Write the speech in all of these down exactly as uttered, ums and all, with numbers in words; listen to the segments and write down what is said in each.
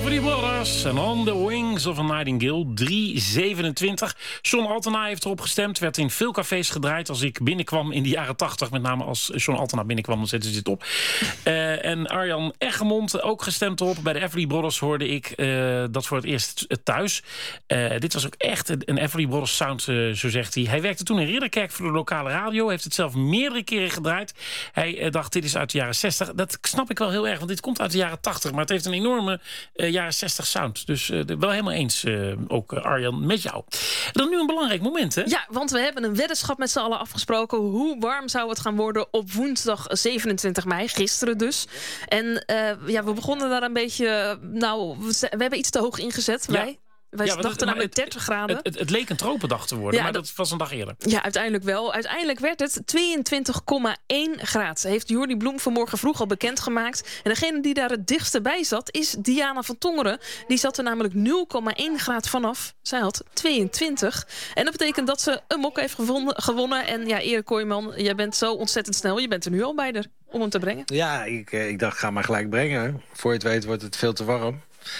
Everly Brothers en On the Wings of a Nightingale, drie zevenentwintig. John Altena heeft erop gestemd. Werd in veel cafés gedraaid als ik binnenkwam in de jaren tachtig. Met name als John Altena binnenkwam, dan zetten ze dit op. Uh, en Arjan Eggermond ook gestemd erop. Bij de Everly Brothers hoorde ik uh, dat voor het eerst thuis. Uh, dit was ook echt een Everly Brothers sound, uh, zo zegt hij. Hij werkte toen in Ridderkerk voor de lokale radio. Heeft het zelf meerdere keren gedraaid. Hij uh, dacht, dit is uit de jaren zestig. Dat snap ik wel heel erg, want dit komt uit de jaren tachtig. Maar het heeft een enorme uh, jaren zestig sound. Dus uh, wel helemaal eens, uh, ook uh, Arjan, met jou. Dan nu een belangrijk moment, hè? Ja, want we hebben een weddenschap met z'n allen afgesproken. Hoe warm zou het gaan worden op woensdag zevenentwintig mei, gisteren dus. En uh, ja, we begonnen daar een beetje... Nou, we, we hebben iets te hoog ingezet, wij. Ja. Wij ja, dachten namelijk dertig graden. Het, het, het leek een tropendag te worden, ja, maar dat, dat was een dag eerder. Ja, uiteindelijk wel. Uiteindelijk werd het tweeëntwintig komma één graden. Heeft Jordi Bloem vanmorgen vroeg al bekendgemaakt. En degene die daar het dichtste bij zat, is Diana van Tongeren. Die zat er namelijk nul komma één graden vanaf. Zij had tweeëntwintig. En dat betekent dat ze een mok heeft gevonden, gewonnen. En ja, Erik Kooijman, jij bent zo ontzettend snel. Je bent er nu al bij er om hem te brengen. Ja, ik, ik dacht, ga maar gelijk brengen. Voor je het weet wordt het veel te warm.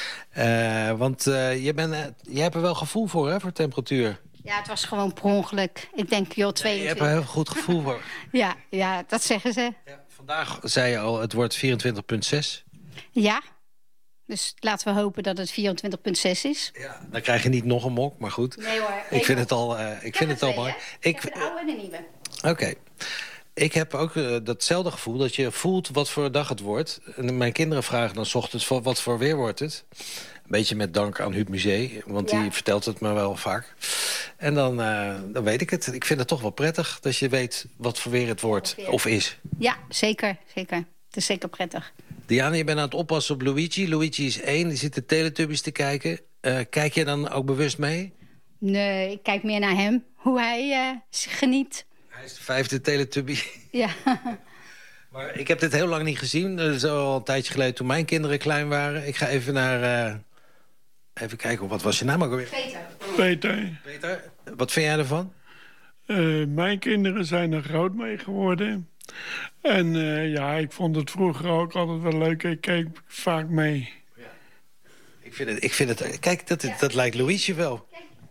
Uh, want uh, je, bent, uh, je hebt er wel gevoel voor, hè, voor temperatuur. Ja, het was gewoon per ongeluk. Ik denk, joh, tweeëntwintig. Ja, je hebt er een heel goed gevoel voor. ja, ja, dat zeggen ze. Ja, vandaag zei je al, het wordt vierentwintig komma zes. Ja, dus laten we hopen dat het vierentwintig komma zes is. Ja, dan krijg je niet nog een mok, maar goed. Nee hoor. Ik vind het al, uh, ik ik vind het al mooi. Ik heb een oude en een nieuwe. Oké. Okay. Ik heb ook uh, datzelfde gevoel, dat je voelt wat voor dag het wordt. En mijn kinderen vragen dan 's ochtends, wat voor weer wordt het? Een beetje met dank aan Huub Musee, want ja. die vertelt het me wel vaak. En dan, uh, dan weet ik het. Ik vind het toch wel prettig dat je weet wat voor weer het wordt weer. Of is. Ja, zeker, zeker. Het is zeker prettig. Diana, je bent aan het oppassen op Luigi. Luigi is één, die zit de Teletubbies te kijken. Uh, kijk je dan ook bewust mee? Nee, ik kijk meer naar hem. Hoe hij uh, geniet. Hij is de vijfde Teletubby. Ja. Maar ik heb dit heel lang niet gezien. Dat is al een tijdje geleden toen mijn kinderen klein waren. Ik ga even naar... Uh, even kijken, wat was je naam ook alweer? Peter. Peter. Peter, wat vind jij ervan? Uh, mijn kinderen zijn er groot mee geworden. En uh, ja, ik vond het vroeger ook altijd wel leuk. Ik keek vaak mee. Ja. Ik vind het... Ik vind het kijk, dat, dat lijkt Louise wel.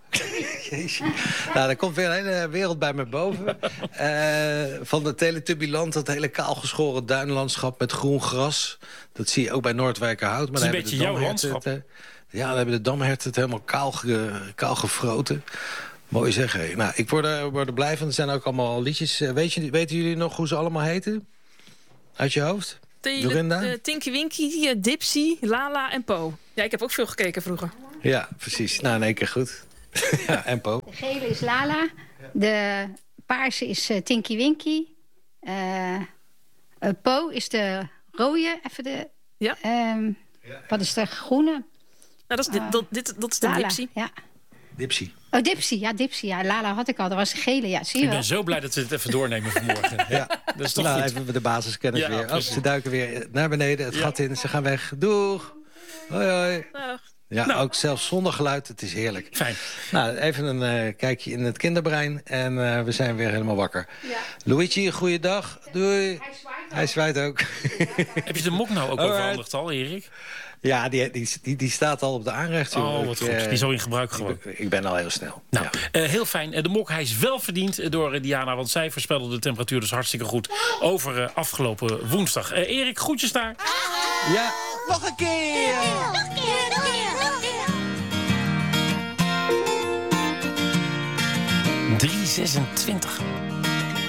Nou, er komt weer een hele wereld bij me boven. Uh, van de Teletubbyland, dat hele kaalgeschoren duinlandschap met groen gras. Dat zie je ook bij Noordwijkerhout. Maar dat is een beetje jouw landschap. Het, uh, ja, dan hebben de damherten het helemaal kaal, ge, kaal gefroten. Mooi zeggen. Nou, ik word er, word er blij van. Er zijn ook allemaal liedjes. Uh, weet je, weten jullie nog hoe ze allemaal heten? Uit je hoofd? Dorinda? Uh, Tinky Winky, uh, Dipsy, Lala en Po. Ja, ik heb ook veel gekeken vroeger. Ja, precies. Nou, in één keer goed. Ja, en Po. De gele is Lala. De paarse is uh, Tinky Winky. Uh, uh, Po is de rode. Even de... Ja. Um, ja. Wat is de groene? Nou, dat is, dit, uh, dat, dit, dat is de Lala, Dipsy. Ja. Dipsy. Oh, Dipsy. Ja, Dipsy. Ja, Lala had ik al. Dat was de gele. Ja, zie je Ik wel. ben zo blij dat we het even doornemen vanmorgen. Ja, dat is toch nou, goed. even de basiskennis ja, weer. Oh, ze duiken weer naar beneden, het ja. gat in. Ze gaan weg. Doeg. Hoi, hoi. Dag. Ja, nou. Ook zelfs zonder geluid. Het is heerlijk. Fijn. Nou, even een uh, kijkje in het kinderbrein. En uh, we zijn weer helemaal wakker. Ja. Luigi, goeiedag. Doei. Hij zwaait ook. Hij zwaait ook. Heb je de mok nou ook Alright. overhandigd al, Erik? Ja, die, die, die, die staat al op de aanrecht. Oh, wat goed. Die is al in gebruik gewoon. Ik, ik ben al heel snel. Nou, ja. uh, heel fijn. Uh, de mok, hij is wel verdiend door uh, Diana. Want zij voorspelde de temperatuur dus hartstikke goed over uh, afgelopen woensdag. Uh, Erik, groetjes daar. Ja, nog een keer. Nog een keer, nog een keer, nog een keer. drie zesentwintig.